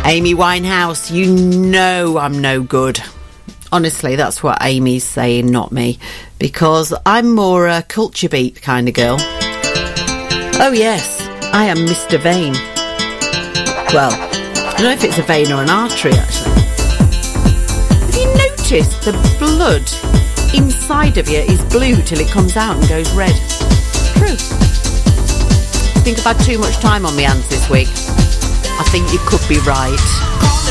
Amy Winehouse, you know I'm no good. Honestly, that's what Amy's saying, not me. Because I'm more a culture beat kind of girl. Oh yes, I am Mr. Vein. Well, I don't know if it's a vein or an artery, actually. Have you noticed the blood inside of you is blue till it comes out and goes red? True. I think I've had too much time on my hands this week. I think you could be right.